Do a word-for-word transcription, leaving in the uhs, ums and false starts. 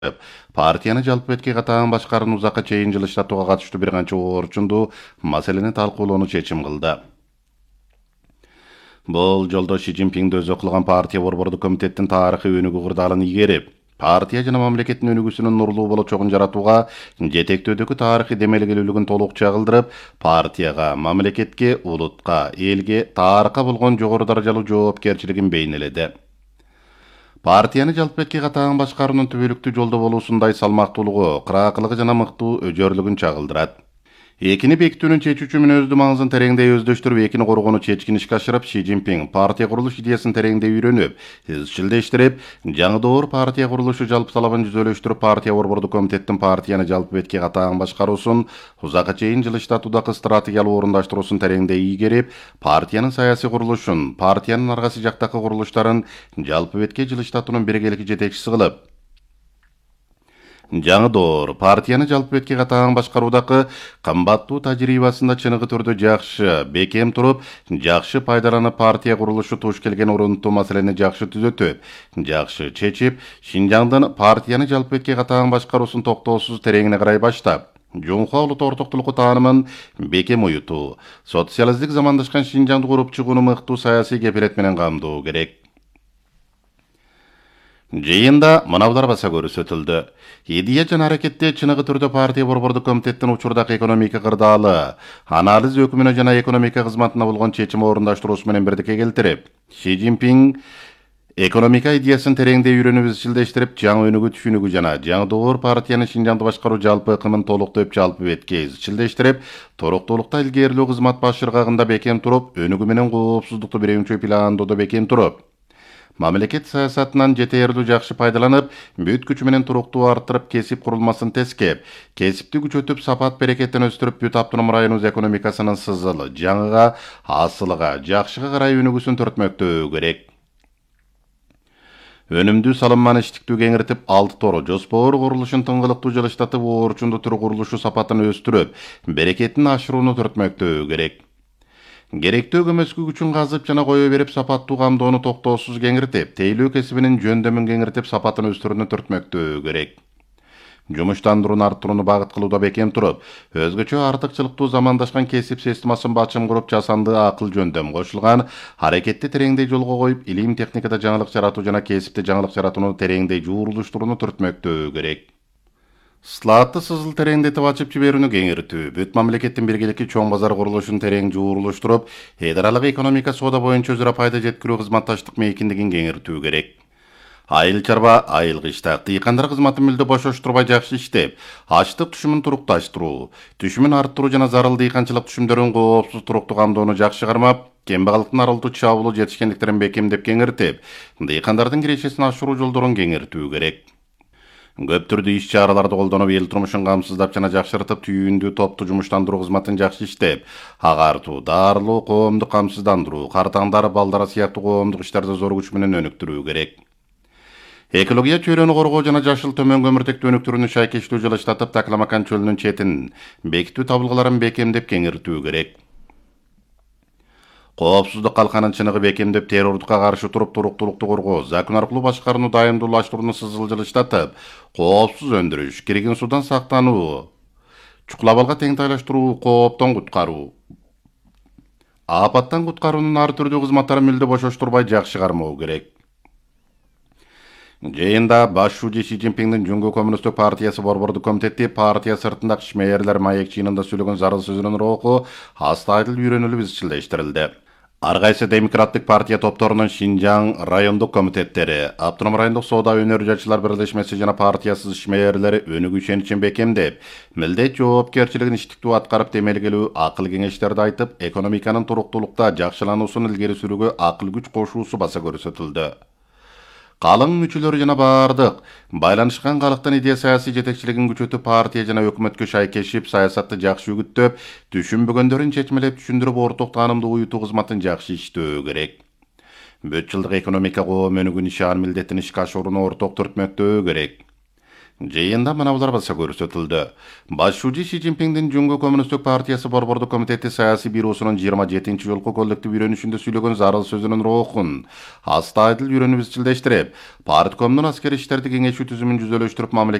Партияны жалпы этке катаган башкарууну узакка чейин жылыштатууга катыштуу бир канча орчундуу маселени талкуулоону чечим кылды. Бул жолдо Ши Цзиньпинди өзү кылган партия борбордук комитеттин тарыхый өнүгүү кырдаалын ийгерип, партия жана мамлекеттин өнүгүүсүнүн нурлуу болочогун жаратууга жетектөөдөгү тарыхый демелгелүүлүгүн толук чагылдырып, партияга, мамлекетке, улутка, элге, тарыхка болгон жогору даражалуу жоопкерчилигин бейнеледи. Партияны жалпы этке катаган башкаруунун түбөлүктүү жолдо болуусундай салмактуулугу, кыраакылыгы жана мыктуу өжөрлүгүн чагылдырат. Экини бекитүүнүн чечүүчү мүнөздүү маңызын тереңдей өздөштүрүп, экини коргоону чечкин ишке ашырып, Ши Цзиньпин партия курулуш идеясын тереңдей үйрөнүп, изчилдештирип, жаңы доор партия курулушу жалпы талабын жүзөлөштүрүп, партия борбордук комитеттин партияны жалпы бетке катаган башкаруусун узакка чейин жылыштатуудагы стратегиялык орундаштыруусун тереңдей ийгерип, партиянын саясий курулушун, партиянын аргасы жактакы курулуштарын жалпы бетке жылыштатуунун биргеликти жетекчиси кылып, жаңы доор партияны жалпы бетке катаган башкаруудагы кымбаттуу тажрыйбасында чыныгы түрдө жакшы бекем туруп, жакшы пайдаланып, партия курулушу туш келген орунтуу маселени жакшы түзөтүп, жакшы чечип, Шинжаңдын партияны жалпы бетке катаган башкаруусун токтоосуз тереңине карай баштап, Жумха улут ортоктулугу таанымын бекем уютуу, социалисттик замандашкан Шинжаңды куруп чыгууну мыктуу саясий кепилет менен камдоо керек. Жыйында мынабулар баса көрсөтүлдү. Идея жана аракетте чыныгы түрдө партия борбордук комитеттин учурдагы экономика кырдаалы, анализ өкүмүнө жана экономика кызматына болгон чечим орундаштыруусу менен бирдикке келтирип, Ши Цзиньпин экономика идеясын тереңдей үйрөнүп изчилдештирип, жаңы өнүгүү түшүнүгү жана жаңы доор партияны Шинжаңды башкаруу жалпы ыкымын толуктоп, жалпы бетке изчилдештирип, туруктуулукта илгерилүү кызмат башчылыгында бекем туруп, өнүгүү менен коопсуздукту биринчи пландоодо бекем туруп, мамлекет саясатынан жетерлүү жакшы пайдаланып, бүт күчү менен туруктуу арттырып, кесип курулмасын тескеп, кесипти күчөтүп, сапат берекеттен өстүрүп, бүт автоном районубуз экономикасынын сызылы, жаңыга, асылыга, жакшыга карай өнүгүүсүн төртмөктөө керек. Өнүмдүү салымманы иштиктүү кеңиртип, алты тору жоспор курулушун тыңгылыктуу жылыштатып, орчунду түр курулушу сапатын өстүрүп, берекетин ашырууну төртмөктөө керек. Керектүү көмөскү күчүн казып жана кое берип, сапаттуу камдоону токтоосуз кеңиртип, тейлөө кесибинин жөндөмүн кеңиртип, сапатын өстүрүүнү төртмөктөө керек. Жумуштандырууну арттырууну багыт кылууда бекем туруп, өзгөчө артыкчылыктуу замандашкан кесип системасын бачым куруп, жасанды акыл жөндөм кошулган аракетти тереңдей жолго коюп, илим техникада жаңылык жаратуу жана кесипте жаңылык жаратууну тереңдей жуурулуштурууну төртмөктөө керек. Слаатты сызыл тереңдетип ачып жиберүүнү кеңиртүү, бүт мамлекеттин биргеликти чоң базар курулушун терең жуурулуштуруп, эл аралык экономика соода боюнча өзара пайда жеткирүү кызматташтык мейкиндигин кеңиртүү керек. Айыл чарба, айыл кыштак, дыйкандар кызматын мүлдө бошоштурбай жакшы иштеп, ачтык түшүмүн турукташтыруу, түшүмүн арттыруу жана зарыл дыйканчылык түшүмдөрүн коопсуз туруктуу камдоону жакшы кармап, кембагалыктын арылтуу чабуулуу жетишкендиктерин бекемдеп кеңиртип, дыйкандардын кирешесин ашыруу жолдорун кеңиртүү керек. Көп түрдүү иш чараларды колдонуп, эл турмушун камсыздап жана жакшыртып, түйүндүү топту жумуштандыруу кызматын жакшы иштеп, агартуу, дарылоо, коомдук камсыздандыруу, картаңдар, балдара сыяктуу коомдук иштерди зор күч менен өнүктүрүү керек. Экология чөйрөнү коргоо жана жашыл төмөн көмүртектүү өнүктүрүүнү шайкештүү жылыштатып, Такламакан чөлүнүн четин бекитүү табылгаларын бекемдеп кеңиртүү керек. Коопсуздук калканын чыныгы бекемдеп, террордукка каршы туруп, туруктуулукту коргоо, закон аркылуу башкарууну дайымдуулаштырууну сызыл жылыштатып, коопсуз өндүрүш, кирген судан сактануу, чукулабалга теңтайлаштыруу, кооптон куткаруу, апаттан куткаруунун ар түрдүү кызматтары мүлдө бошоштурбай жакшы кармоо керек. Жыйында баш шүүжү Ши Цзиньпиндин Жуңгу коммунисттик партиясы борбордук комитети партия сыртындагы ишмээрлер маек чыйынында сүйлөгөн зарыл сөзүнүн руху астайыл үйрөнүлүп изчилдештирилди. Ар кайсы демократтык партия топторунун Шинжаң райондук комитеттери, автоном райондук соода өнөр жашчылар бирлешмеси жана партиясыз ишмээрлери өнүгүү ишеничин бекемдеп, милдет жоопкерчилигин иштиктүү аткарып, демелгелүү акыл кеңештерди айтып, экономиканын туруктуулукта жакшылануусун илгери сүрүүгө акыл күч кошуусу баса көрсөтүлдү. Калың мүчөлөр жана бардык байланышкан калктын идея саясий жетекчилигин күчөтүп, партия жана өкмөткө шайкешип, саясатты жакшы үгүттөп, түшүнбөгөндөрүн чечмелеп түшүндүрүп, орток таанымды уютуу кызматын жакшы иштөө керек. Бүт жылдык экономика коом өнүгүүнү ишан милдеттин ишке ашырууну орток төртмөктөө керек. Жыйында мына булар баса көрсөтүлдү. Башчы Си Цзиньпиңдин Жуңгу Коммунисттик партиясы борбордук комитети саясий бюросунун жыйырма жетинчи жолку коллектив үйрөнүшүндө сүйлөгөн зарыл сөзүнүн рухун астайдыл үйрөнүп изчилдештирип, парткомдун аскери иштерди кеңешүү түзүмүн жүзөлөштүрүп,